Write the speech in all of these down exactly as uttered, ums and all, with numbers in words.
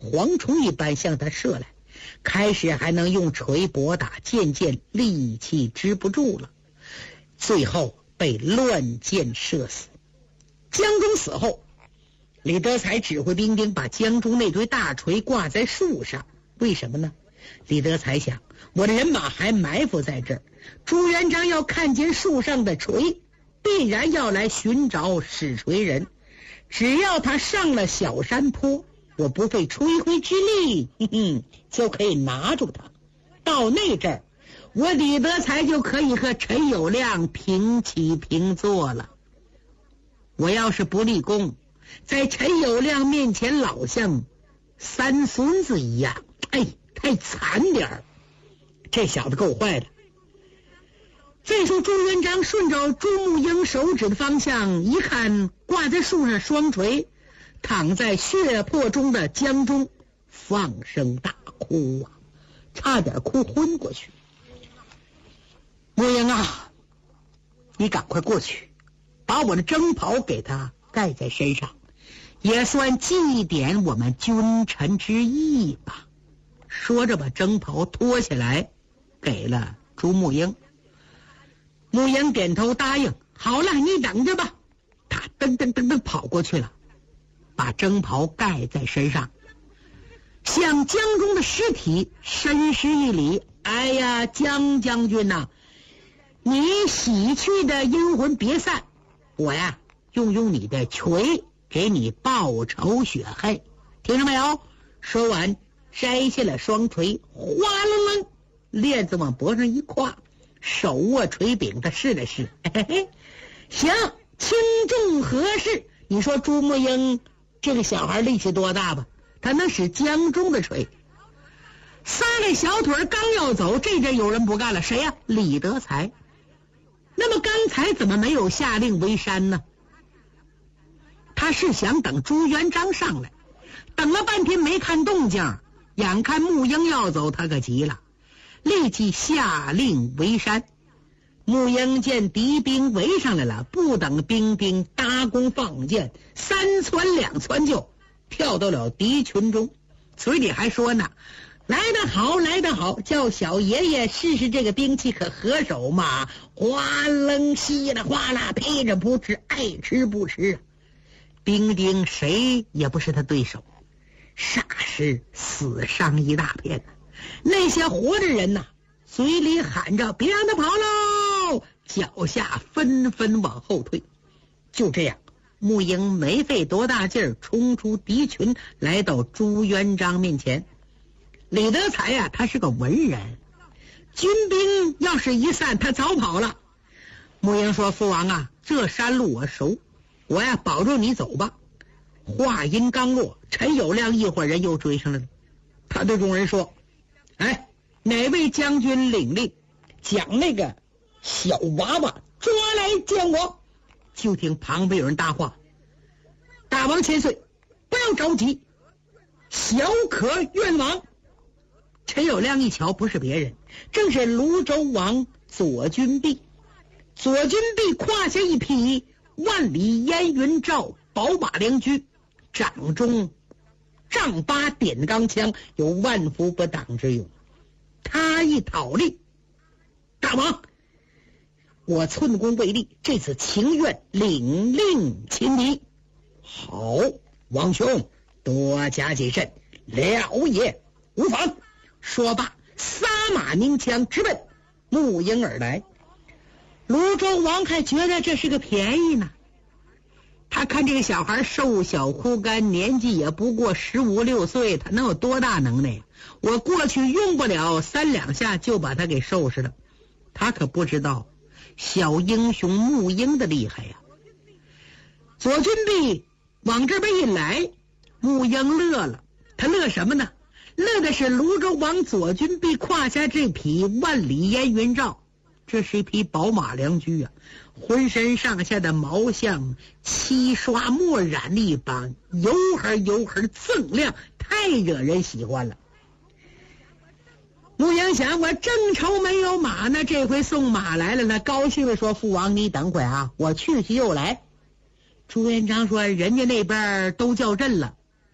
蝗虫一般向他射来。开始还能用锤搏打，渐渐力气支不住了，最后被乱箭射死。江中死后，李德才指挥兵丁把江中那堆大锤挂在树上。为什么呢？李德才想，我的人马还埋伏在这儿，朱元璋要看见树上的锤，必然要来寻找使锤人。只要他上了小山坡，我不费吹灰之力，哼哼，就可以拿住他。到那阵儿，我李德才就可以和陈友谅平起平坐了。我要是不立功，在陈友谅面前老像三孙子一样，哎，太惨点儿。这小子够坏的。再说朱元璋顺着朱木英手指的方向一看，挂在树上双锤，躺在血泊中的江中，放声大哭啊，差点哭昏过去。木英啊，你赶快过去，把我的征袍给他盖在身上，也算祭奠我们君臣之义吧。说着把征袍脱下来给了朱木英。木英点头答应，好了，你等着吧。他噔噔噔噔跑过去了，把征袍盖在身上，向江中的尸体深施一礼。哎呀，江将军呐、啊，你洗去的阴魂别散，我呀用用你的锤给你报仇雪恨，听着没有？说完摘下了双锤，哗楞楞，链子往脖上一挎，手握锤柄，他试了试，嘿嘿，行，轻重合适。你说朱木英这个小孩力气多大吧？他能使江中的锤。撒了小腿刚要走，这阵有人不干了，谁呀、啊？李德才。那么刚才怎么没有下令围山呢？他是想等朱元璋上来，等了半天没看动静，眼看木英要走，他可急了，立即下令围山。木英见敌兵围上来了，不等兵丁搭弓放箭，三窜两窜就跳到了敌群中，嘴里还说呢，来得好，来得好，叫小爷爷试试这个兵器可合手嘛。哗楞稀啦哗啦，噼里扑哧，爱吃不吃。兵丁谁也不是他对手，霎时死伤一大片。那些活的人呐、啊，嘴里喊着别让他跑喽，脚下纷纷往后退。就这样，木英没费多大劲儿冲出敌群，来到朱元璋面前。李德才啊，他是个文人，军兵要是一散，他早跑了。木英说，父王啊，这山路我熟，我呀保证你走吧。话音刚落，陈友谅一伙人又追上来了。他对众人说，哎，哪位将军领令将那个小娃娃抓来见我？就听旁边有人搭话，大王千岁，不要着急，小可愿往。陈友谅一瞧，不是别人，正是泸州王左军弼。左军弼胯下一匹万里烟云罩宝马良驹，掌中丈八点钢枪，有万夫不挡之勇。他一讨令，大王，我寸功未立，这次情愿领令擒敌。好，王兄多加谨慎，了也，无妨。说罢，撒马鸣枪，直奔木英而来。泸州王还觉得这是个便宜呢，他看这个小孩瘦小枯干，年纪也不过十五六岁，他能有多大能耐呀？我过去用不了三两下就把他给收拾了。他可不知道小英雄木英的厉害呀。左军弼往这边一来，木英乐了。他乐什么呢？乐的是泸州王左军弼胯下这匹万里烟云罩，这是一匹宝马良驹啊，浑身上下的毛像漆刷墨染一般，油黑油黑锃亮，太惹人喜欢了。木英想，我正愁没有马呢，这回送马来了呢，高兴的说，父王你等会啊，我去去又来。朱元璋说，人家那边都叫阵了，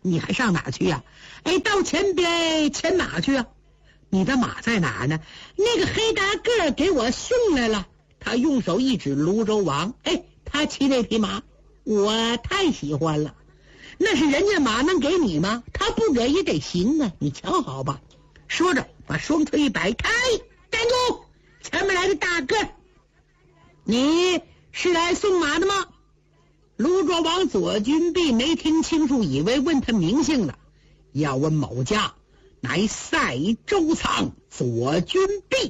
你还上哪去呀、啊？哎，到前边牵马去啊！你的马在哪呢？那个黑大个给我送来了。他用手一指泸州王，哎，他骑那匹马，我太喜欢了。那是人家马，能给你吗？他不给也得行啊，你瞧好吧。说着，把双腿一摆开，站住！前面来的大个，你是来送马的吗？泸州王左军弼没听清楚，以为问他名姓了。要问某家，乃塞州仓左军弼。